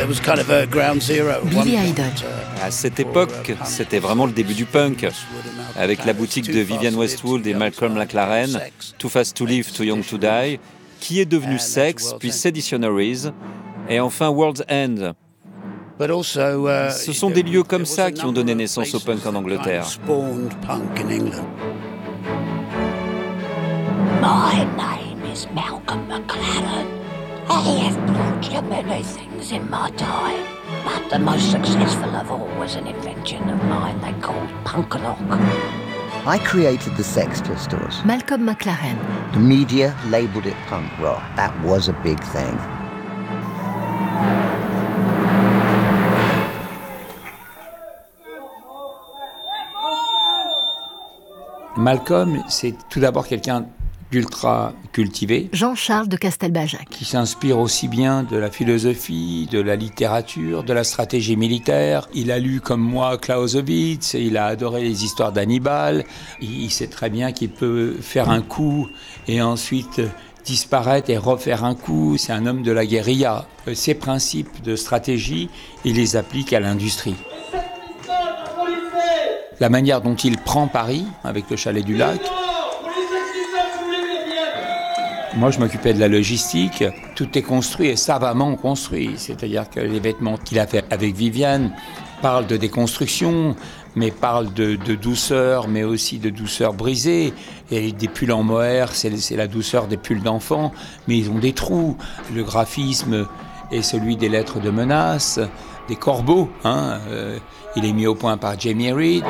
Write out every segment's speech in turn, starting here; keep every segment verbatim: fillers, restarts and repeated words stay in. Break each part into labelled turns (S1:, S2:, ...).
S1: Billy Idol.
S2: À cette époque, c'était vraiment le début du punk, avec la boutique de Vivienne Westwood et Malcolm McLaren, Too Fast to Live, Too Young to Die, qui est devenu Sex, puis Seditionaries, et enfin World's End. Ce sont des lieux comme ça qui ont donné naissance au punk en Angleterre.
S3: My name is Malcolm McLaren. I have brought you many things in my time, but the most successful of all was an invention of mine they called punk rock.
S4: I created the Sex Pistols.
S1: Malcolm McLaren.
S4: The media labeled it punk rock. That was a big thing.
S5: Malcolm, c'est tout d'abord quelqu'un d'ultra cultivé.
S1: Jean-Charles de Castelbajac.
S5: Qui s'inspire aussi bien de la philosophie, de la littérature, de la stratégie militaire. Il a lu comme moi Clausewitz, il a adoré les histoires d'Hannibal. Il sait très bien qu'il peut faire un coup et ensuite disparaître et refaire un coup. C'est un homme de la guérilla. Ses principes de stratégie, il les applique à l'industrie. La manière dont il prend Paris, avec le Chalet du Lac. Moi, je m'occupais de la logistique. Tout est construit et savamment construit. C'est-à-dire que les vêtements qu'il a fait avec Vivienne parlent de déconstruction, mais parlent de, de douceur, mais aussi de douceur brisée. Et des pulls en mohair, c'est, c'est la douceur des pulls d'enfants, mais ils ont des trous. Le graphisme est celui des lettres de menace, des corbeaux. Hein. Euh, il est mis au point par Jamie Reed.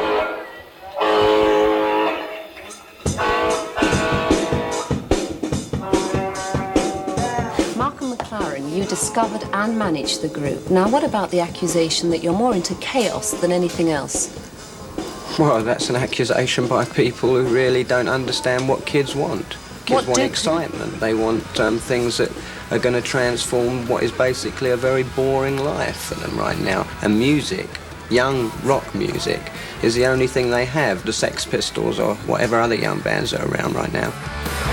S6: You discovered and managed the group. Now, what about the accusation that you're more into chaos than anything else?
S7: Well, that's an accusation by people who really don't understand what kids want. Kids
S6: What
S7: want
S6: do-
S7: excitement. They want um, things that are going to transform what is basically a very boring life for them right now. And music, young rock music, is the only thing they have. The Sex Pistols or whatever other young bands are around right now.